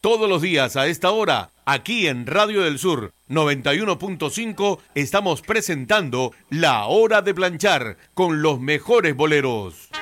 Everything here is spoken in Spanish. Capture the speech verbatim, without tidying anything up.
Todos los días a esta hora, aquí en Radio del Sur noventa y uno punto cinco, estamos presentando La Hora de Planchar con los mejores boleros.